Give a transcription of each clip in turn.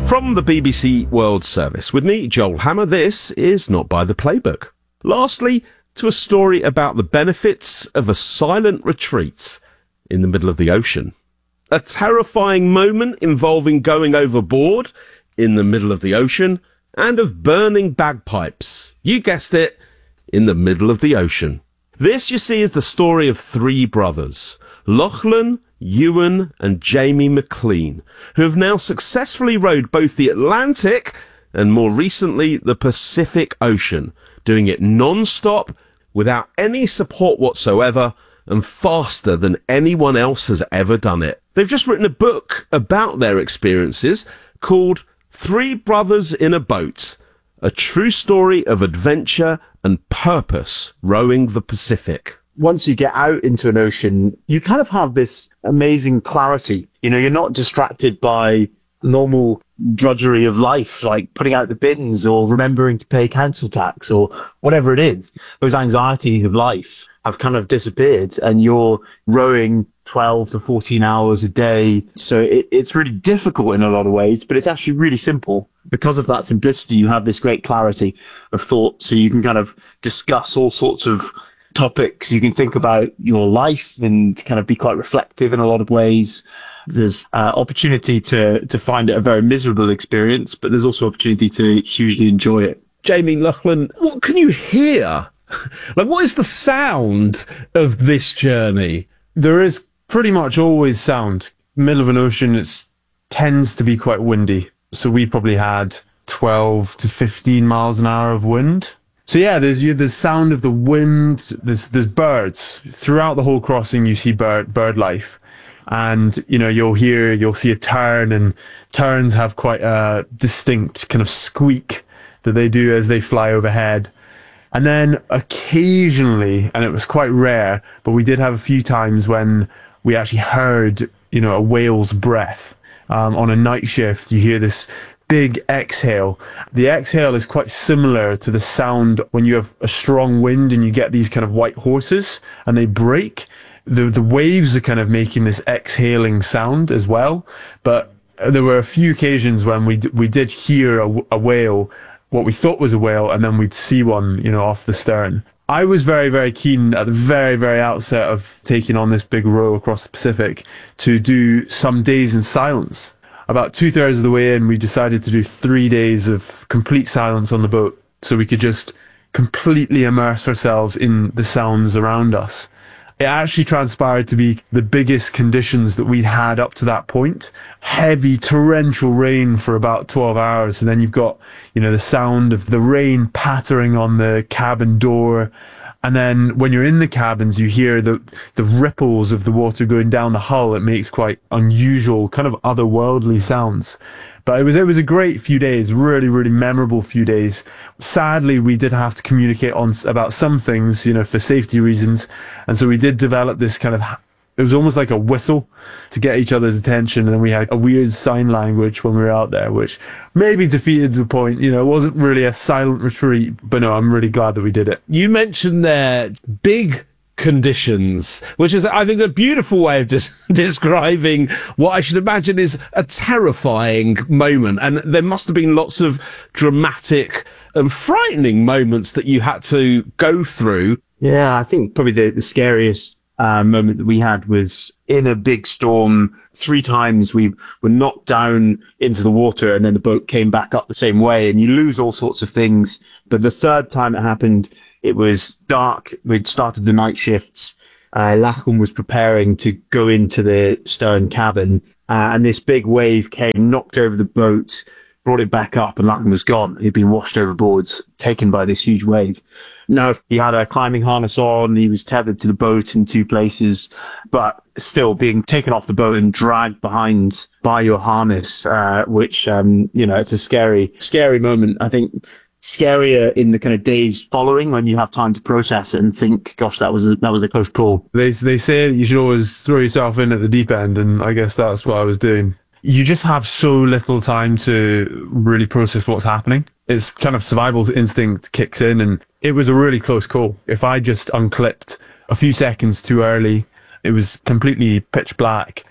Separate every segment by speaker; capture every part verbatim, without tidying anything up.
Speaker 1: From the B B C World Service, with me, Joel Hammer, this is Not By the Playbook. Lastly, to a story about the benefits of a silent retreat in the middle of the ocean. A terrifying moment involving going overboard in the middle of the ocean, and of burning bagpipes, you guessed it, in the middle of the ocean. This, you see, is the story of three brothers, Lachlan, Ewan and Jamie McLean, who have now successfully rowed both the Atlantic and more recently the Pacific Ocean, doing it non-stop, without any support whatsoever, and faster than anyone else has ever done it. They've just written a book about their experiences called Three Brothers in a Boat, a true story of adventure and purpose rowing the Pacific.
Speaker 2: Once you get out into an ocean, you kind of have this amazing clarity. You know, you're not distracted by normal drudgery of life, like putting out the bins or remembering to pay council tax or whatever it is. Those anxieties of life have kind of disappeared, and you're rowing twelve to fourteen hours a day. So it, it's really difficult in a lot of ways, but it's actually really simple. Because of that simplicity, you have this great clarity of thought. So you can kind of discuss all sorts of topics. You can think about your life and kind of be quite reflective in a lot of ways. There's uh, opportunity to to find it a very miserable experience, but there's also opportunity to hugely enjoy it.
Speaker 1: Jamie, Lachlan, what can you hear? Like, what is the sound of this journey?
Speaker 3: There is pretty much always sound. Middle of an ocean, it tends to be quite windy. So we probably had twelve to fifteen miles an hour of wind. So yeah, there's you, the sound of the wind, there's, there's birds. Throughout the whole crossing, you see bird, bird life. And, you know, you'll hear, you'll see a tern, and terns have quite a distinct kind of squeak that they do as they fly overhead. And then occasionally, and it was quite rare, but we did have a few times when we actually heard, you know, a whale's breath. Um, on a night shift, you hear this big exhale. The exhale is quite similar to the sound when you have a strong wind and you get these kind of white horses and they break. The, the waves are kind of making this exhaling sound as well. But there were a few occasions when we, d we did hear a, a whale, what we thought was a whale, and then we'd see one, you know, off the stern. I was very, very keen at the very, very outset of taking on this big row across the Pacific to do some days in silence. About two thirds of the way in, we decided to do three days of complete silence on the boat so we could just completely immerse ourselves in the sounds around us. It actually transpired to be the biggest conditions that we'd had up to that point. Heavy torrential rain for about twelve hours, and then you've got, you know, the sound of the rain pattering on the cabin door. And then when you're in the cabins, you hear the, the ripples of the water going down the hull. It makes quite unusual, kind of otherworldly sounds. But it was, it was a great few days, really, really memorable few days. Sadly, we did have to communicate on about some things, you know, for safety reasons. And so we did develop this kind of, it was almost like a whistle to get each other's attention. And then we had a weird sign language when we were out there, which maybe defeated the point. You know, it wasn't really a silent retreat, but no, I'm really glad that we did it.
Speaker 1: You mentioned there big conditions, which is, I think, a beautiful way of just describing what I should imagine is a terrifying moment. And there must have been lots of dramatic and frightening moments that you had to go through.
Speaker 2: Yeah, I think probably the, the scariest uh, moment that we had was in a big storm. Three times we were knocked down into the water, and then the boat came back up the same way, and you lose all sorts of things. But the third time it happened, it was dark. We'd started the night shifts. Uh, Lachlan was preparing to go into the stern cabin, uh, and this big wave came, knocked over the boat, brought it back up, and Lachlan was gone. He'd been washed overboard, taken by this huge wave. Now, he had a climbing harness on. He was tethered to the boat in two places, but still being taken off the boat and dragged behind by your harness, uh, which, um, you know, it's a scary, scary moment. I think scarier in the kind of days following when you have time to process it and think, gosh, that was a, that was a close call.
Speaker 3: They, they say that you should always throw yourself in at the deep end, and I guess that's what I was doing. You just have so little time to really process what's happening. It's kind of survival instinct kicks in, and it was a really close call. If I just unclipped a few seconds too early, it was completely pitch black.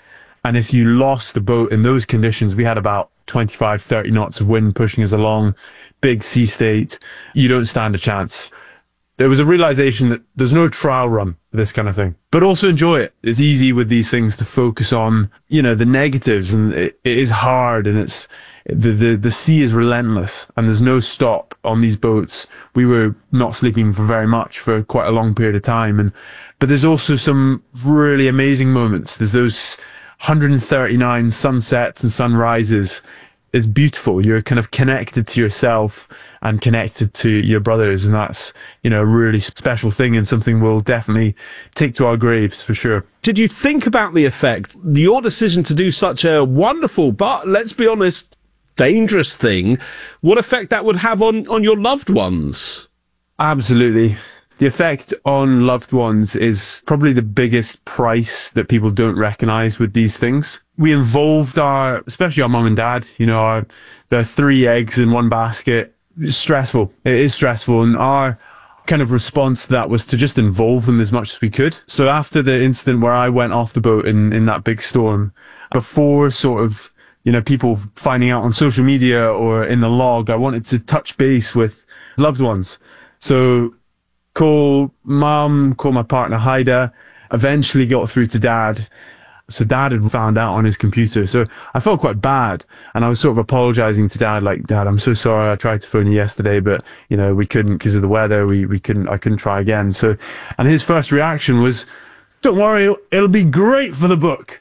Speaker 3: And if you lost the boat in those conditions, we had about twenty-five, thirty knots of wind pushing us along, big sea state, you don't stand a chance. There was a realization that there's no trial run for this kind of thing, but also enjoy it. It's easy with these things to focus on, you know, the negatives, and it, it is hard, and it's, the, the, the sea is relentless, and there's no stop on these boats. We were not sleeping for very much for quite a long period of time. And, but there's also some really amazing moments. There's those one hundred thirty-nine sunsets and sunrises. It's beautiful. You're kind of connected to yourself and connected to your brothers, and that's, you know, a really special thing, and something we'll definitely take to our graves for sure.
Speaker 1: Did you think about the effect, your decision to do such a wonderful, but let's be honest, dangerous thing, what effect that would have on, on your loved ones?
Speaker 3: Absolutely. The effect on loved ones is probably the biggest price that people don't recognize with these things. We involved our, especially our mum and dad, you know, our, there are three eggs in one basket. It's stressful. It is stressful. And our kind of response to that was to just involve them as much as we could. So after the incident where I went off the boat in, in that big storm, before sort of, you know, people finding out on social media or in the log, I wanted to touch base with loved ones. So call mum, call my partner Haida, eventually got through to dad. So dad had found out on his computer. So I felt quite bad, and I was sort of apologizing to dad, like, Dad, I'm so sorry. I tried to phone you yesterday, but, you know, we couldn't because of the weather. We, we couldn't, I couldn't try again. So, and his first reaction was, don't worry, it'll, it'll be great for the book.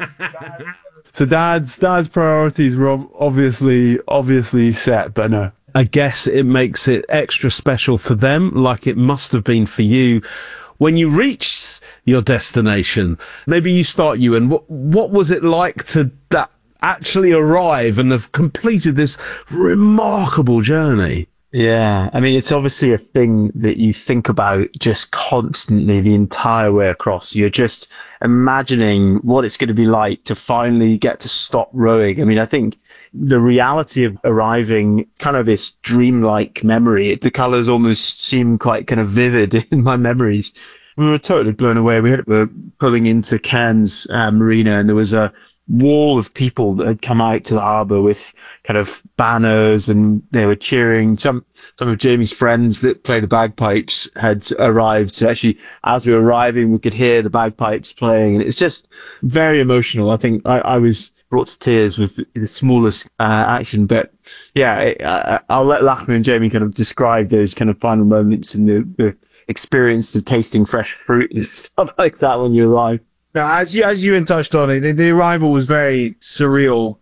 Speaker 3: So dad's, dad's priorities were obviously, obviously set, but no.
Speaker 1: I guess it makes it extra special for them, like it must have been for you. When you reached your destination, maybe you start, Ewan, what, what was it like to that actually arrive and have completed this remarkable journey?
Speaker 2: Yeah, I mean, it's obviously a thing that you think about just constantly the entire way across. You're just imagining what it's going to be like to finally get to stop rowing. I mean, I think the reality of arriving, kind of this dreamlike memory, the colors almost seem quite kind of vivid in my memories. We were totally blown away. We, had, we were pulling into Cairns uh, Marina, and there was a wall of people that had come out to the harbour with kind of banners, and they were cheering. Some some of Jamie's friends that play the bagpipes had arrived. So actually, as we were arriving, we could hear the bagpipes playing, and it's just very emotional. I think I, I was brought to tears with the, the smallest uh, action, but yeah, I, I'll let Lachlan and Jamie kind of describe those kind of final moments and the, the experience of tasting fresh fruit and stuff like that when you arrive.
Speaker 4: Now, as you as you touched on it, the, the arrival was very surreal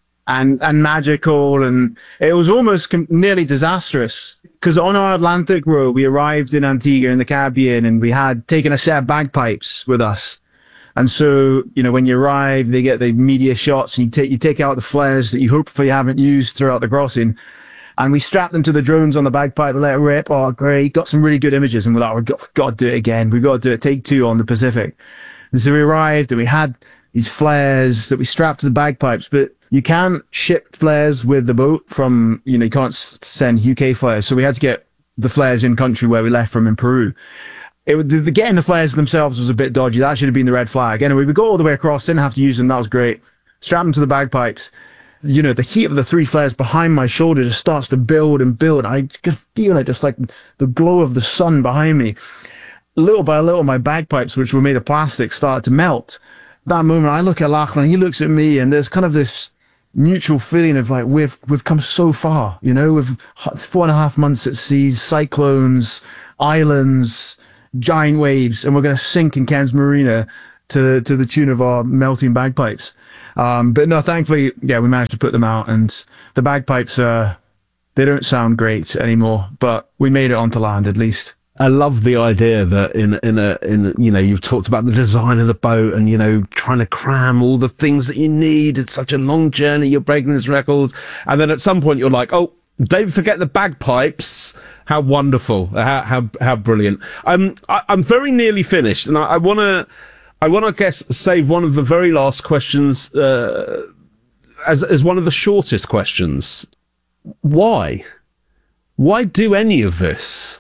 Speaker 4: and and magical, and it was almost com- nearly disastrous. Because on our Atlantic row, we arrived in Antigua in the Caribbean, and we had taken a set of bagpipes with us. And so, you know, when you arrive, they get the media shots, and you take you take out the flares that you hopefully haven't used throughout the crossing. And we strapped them to the drones on the bagpipe and let it rip. Oh, great. Got some really good images, and we're like, we've got, got to do it again. We've got to do it. Take two on the Pacific. And so we arrived, and we had these flares that we strapped to the bagpipes, but you can't ship flares with the boat from, you know, you can't send U K flares. So we had to get the flares in country where we left from in Peru. It, the, the getting the flares themselves was a bit dodgy. That should have been the red flag. Anyway, we got all the way across, didn't have to use them. That was great. Strapped them to the bagpipes. You know, the heat of the three flares behind my shoulder just starts to build and build. I could feel it, just like the glow of the sun behind me. Little by little, my bagpipes, which were made of plastic, started to melt. That moment, I look at Lachlan, he looks at me, and there's kind of this mutual feeling of like, we've we've come so far, you know, with four and a half months at sea, cyclones, islands, giant waves, and we're going to sink in Cairns Marina to to the tune of our melting bagpipes. Um, but no, thankfully, yeah, we managed to put them out, and the bagpipes, uh, they don't sound great anymore, but we made it onto land at least.
Speaker 1: I love the idea that in in a in you know, you've talked about the design of the boat, and you know, trying to cram all the things that you need. It's such a long journey. You're breaking this records, and then at some point you're like, oh, don't forget the bagpipes. How wonderful! How how how brilliant! Um, I, I'm very nearly finished, and I want to I want to guess save one of the very last questions uh, as as one of the shortest questions. Why? Why do any of this?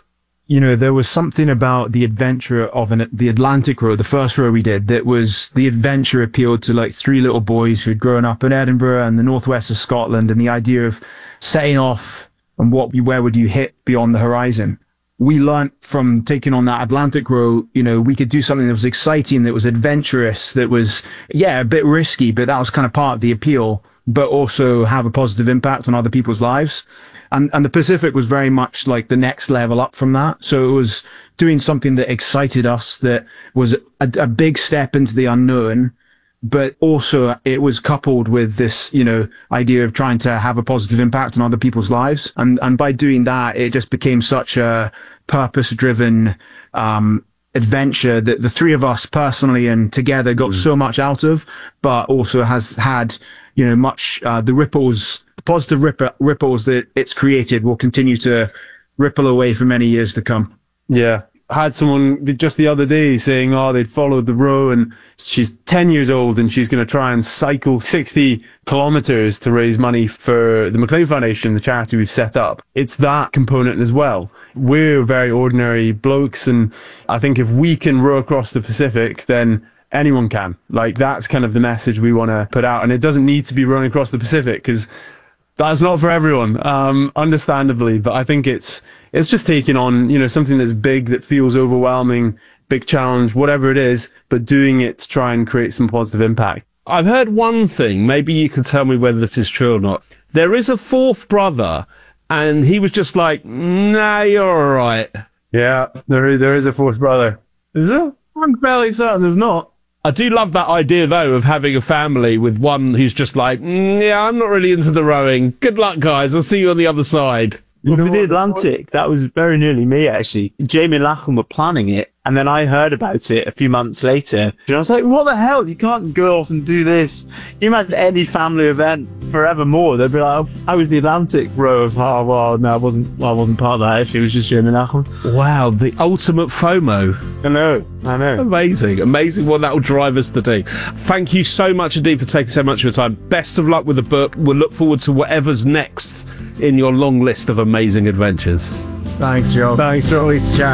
Speaker 4: you know, there was something about the adventure of an, the Atlantic row, the first row we did, that was the adventure appealed to like three little boys who'd grown up in Edinburgh and the northwest of Scotland, and the idea of setting off and what, where would you hit beyond the horizon. We learnt from taking on that Atlantic row, you know, we could do something that was exciting, that was adventurous, that was, yeah, a bit risky, but that was kind of part of the appeal, but also have a positive impact on other people's lives. And, and the Pacific was very much like the next level up from that. So it was doing something that excited us, that was a, a big step into the unknown, but also it was coupled with this, you know, idea of trying to have a positive impact on other people's lives. And, and by doing that, it just became such a purpose-driven, um, adventure that the three of us personally and together got mm. so much out of, but also has had, you know, much, uh, the ripples, the positive ripple, ripples that it's created will continue to ripple away for many years to come.
Speaker 3: Yeah. I had someone just the other day saying, oh, they'd followed the row and she's ten years old and she's going to try and cycle sixty kilometers to raise money for the McLean Foundation, the charity we've set up. It's that component as well. We're very ordinary blokes, and I think if we can row across the Pacific, then anyone can. Like, that's kind of the message we want to put out. And it doesn't need to be rowing across the Pacific, because that's not for everyone, um, understandably. But I think it's it's just taking on, you know, something that's big, that feels overwhelming, big challenge, whatever it is, but doing it to try and create some positive impact.
Speaker 1: I've heard one thing, maybe you can tell me whether this is true or not. There is a fourth brother, and he was just like, nah, you're all right.
Speaker 3: Yeah, there is, there is a fourth brother.
Speaker 4: Is there? I'm fairly certain there's not.
Speaker 1: I do love that idea, though, of having a family with one who's just like, mm, yeah, I'm not really into the rowing. Good luck, guys. I'll see you on the other side.
Speaker 2: Well, for the Atlantic, that was very nearly me, actually. Jamie and Lachlan were planning it, and then I heard about it a few months later. And I was like, what the hell? You can't go off and do this. Can you imagine any family event forevermore? They'd be like, oh, I was the Atlantic row. I was like, oh, well, no, I wasn't, well, I wasn't part of that, actually. It was just Jamie and Lachlan.
Speaker 1: Wow, the ultimate FOMO.
Speaker 2: I know, I know.
Speaker 1: Amazing, amazing what that will drive us to do. Thank you so much indeed for taking so much of your time. Best of luck with the book. We'll look forward to whatever's next in your long list of amazing adventures.
Speaker 4: Thanks, Joe. Thanks for always chat.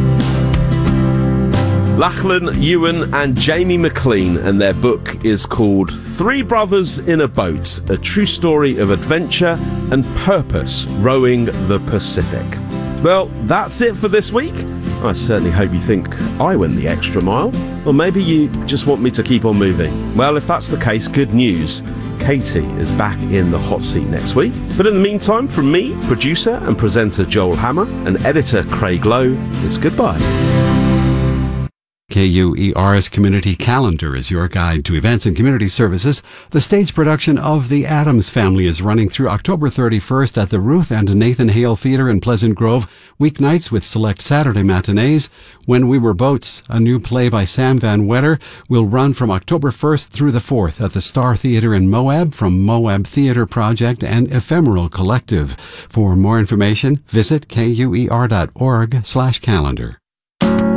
Speaker 1: Lachlan, Ewan and Jamie McLean, and their book is called Three Brothers in a Boat, a true story of adventure and purpose rowing the Pacific. Well, that's it for this week. I certainly hope you think I went the extra mile, or maybe you just want me to keep on moving. Well, if that's the case, good news. Katie is back in the hot seat next week. But in the meantime, from me, producer and presenter Joel Hammer, and editor Craig Lowe, it's goodbye.
Speaker 5: K U E R's Community Calendar is your guide to events and community services. The stage production of The Addams Family is running through October thirty-first at the Ruth and Nathan Hale Theatre in Pleasant Grove, weeknights with select Saturday matinees. When We Were Boats, a new play by Sam Van Wetter, will run from October first through the fourth at the Star Theatre in Moab from Moab Theatre Project and Ephemeral Collective. For more information, visit kuer dot org slash calendar.